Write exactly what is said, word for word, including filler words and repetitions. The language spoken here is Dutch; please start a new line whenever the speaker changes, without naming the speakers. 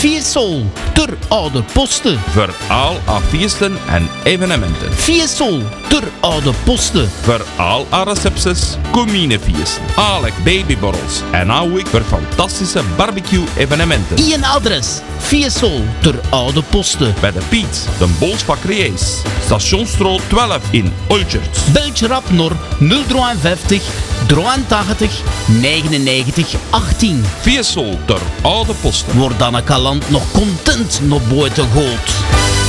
Fiesol, ter oude posten.
Voor al aan feesten en evenementen.
Fiesol, ter oude posten.
Voor al aan recepties, communefeesten, alek babyborrels en nou ik voor fantastische barbecue-evenementen.
Ien adres, Fiesol, ter oude posten.
Bij de Piet, de Bolsbakkerijs, Stationsstraat twaalf in Olchert.
Beltje rap naar nul vijftig, drieëntachtig, negenennegentig, achttien.
Fiesol ter oude posten.
Wordt dan een kalant nog content naar buiten gooit.